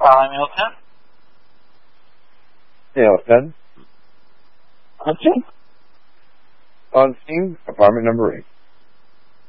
calling Milton. Milton. Okay. On scene, apartment number 8.